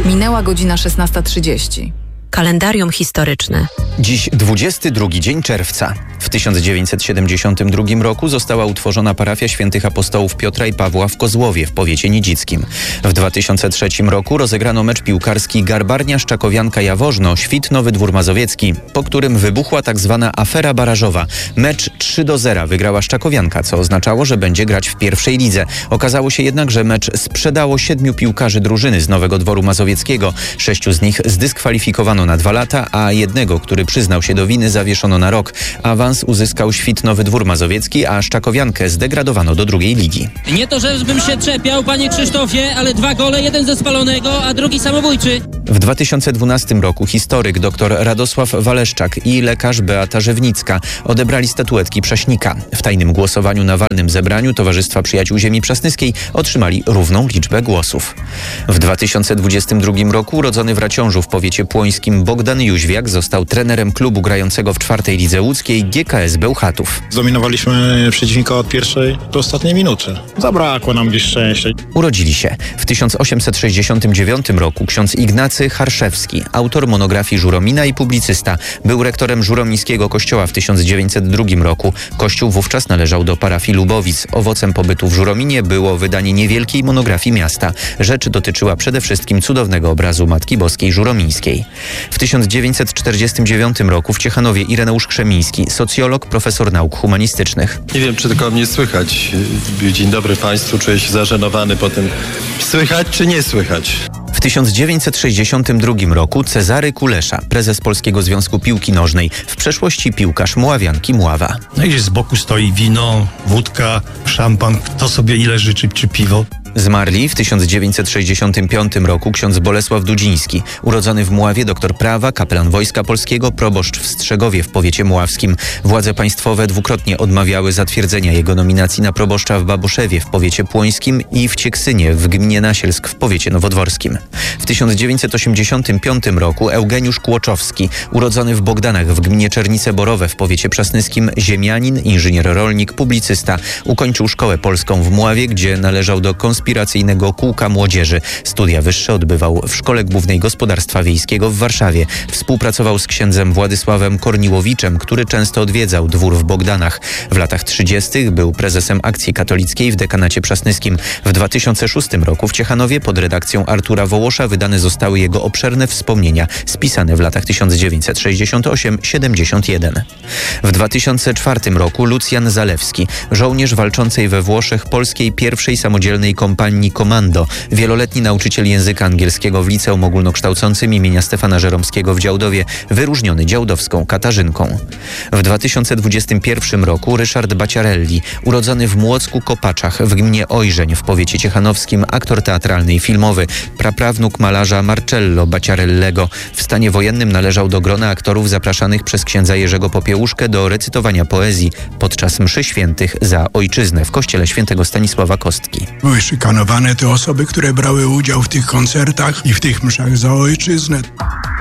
Minęła godzina 16:30. Kalendarium historyczne. Dziś 22 dzień czerwca. W 1972 roku została utworzona parafia świętych apostołów Piotra i Pawła w Kozłowie w powiecie nidzickim. W 2003 roku rozegrano mecz piłkarski Garbarnia-Szczakowianka-Jaworzno, Świt Nowy Dwór Mazowiecki, po którym wybuchła tzw. afera barażowa. Mecz 3-0 wygrała Szczakowianka, co oznaczało, że będzie grać w pierwszej lidze. Okazało się jednak, że mecz sprzedało 7 piłkarzy drużyny z Nowego Dworu Mazowieckiego. 6 z nich zdyskwalifikowano na 2 lata, a jednego, który przyznał się do winy, zawieszono na rok. Awans uzyskał Świt Nowy Dwór Mazowiecki, a Szczakowiankę zdegradowano do drugiej ligi. Nie to, żebym się czepiał, panie Krzysztofie, ale 2 gole, jeden ze spalonego, a drugi samobójczy. W 2012 roku historyk dr Radosław Waleszczak i lekarz Beata Rzewnicka odebrali statuetki Prześnika. W tajnym głosowaniu na walnym zebraniu Towarzystwa Przyjaciół Ziemi Przasnyskiej otrzymali równą liczbę głosów. W 2022 roku urodzony w Raciążu w powiecie płońskim Bogdan Jóźwiak został trenerem klubu grającego w 4. lidze łódzkiej GKS Bełchatów. Zdominowaliśmy przeciwnika od pierwszej do ostatniej minuty. Zabrakło nam gdzieś szczęścia. Urodzili się w 1869 roku ksiądz Ignacy Harszewski, autor monografii Żuromina i publicysta. Był rektorem Żuromińskiego kościoła w 1902 roku. Kościół wówczas należał do parafii Lubowic. Owocem pobytu w Żurominie było wydanie niewielkiej monografii miasta. Rzecz dotyczyła przede wszystkim cudownego obrazu Matki Boskiej Żuromińskiej. W 1949 roku w Ciechanowie Ireneusz Krzemiński, socjolog, profesor nauk humanistycznych. Nie wiem, czy tylko mnie słychać. Dzień dobry Państwu, czuję się zażenowany po tym. Słychać czy nie słychać? W 1962 roku Cezary Kulesza, prezes Polskiego Związku Piłki Nożnej, w przeszłości piłkarz Mławianki Mława. No i gdzieś z boku stoi wino, wódka, szampan, kto sobie ile życzy, czy piwo. Zmarli w 1965 roku ksiądz Bolesław Dudziński, urodzony w Mławie, doktor prawa, kapelan Wojska Polskiego, proboszcz w Strzegowie w powiecie mławskim. Władze państwowe dwukrotnie odmawiały zatwierdzenia jego nominacji na proboszcza w Baboszewie w powiecie płońskim i w Cieksynie w gminie Nasielsk w powiecie nowodworskim. W 1985 roku Eugeniusz Kłoczowski, urodzony w Bogdanach w gminie Czernice Borowe w powiecie przasnyskim, ziemianin, inżynier rolnik, publicysta, ukończył szkołę polską w Mławie, gdzie należał do konspiracyjnego kółka młodzieży. Studia wyższe odbywał w Szkole Głównej Gospodarstwa Wiejskiego w Warszawie. Współpracował z księdzem Władysławem Korniłowiczem, który często odwiedzał dwór w Bogdanach. W latach 30. był prezesem Akcji Katolickiej w dekanacie przasnyskim. W 2006 roku w Ciechanowie pod redakcją Artura Wołosza wydane zostały jego obszerne wspomnienia, spisane w latach 1968-71. W 2004 roku Lucjan Zalewski, żołnierz walczącej we Włoszech polskiej pierwszej samodzielnej kompanii Komando, wieloletni nauczyciel języka angielskiego w liceum ogólnokształcącym imienia Stefana Żeromskiego w Działdowie, wyróżniony działdowską Katarzynką. W 2021 roku Ryszard Baciarelli, urodzony w Młocku-Kopaczach w gminie Ojrzeń w powiecie ciechanowskim, aktor teatralny i filmowy, praprawnuk malarza Marcello Baciarellego. W stanie wojennym należał do grona aktorów zapraszanych przez księdza Jerzego Popiełuszkę do recytowania poezji podczas mszy świętych za ojczyznę w kościele świętego Stanisława Kostki. Były szykanowane te osoby, które brały udział w tych koncertach i w tych mszach za ojczyznę.